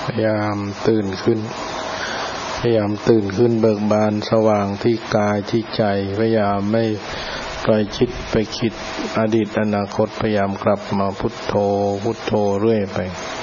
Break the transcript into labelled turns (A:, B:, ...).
A: พยายามตื่นขึ้นเบิกบานสว่างที่กายที่ใจพยายามไม่ปล่อยจิตไปคิดอดีตอนาคตพยายามกลับมาพุทโธเรื่อยไป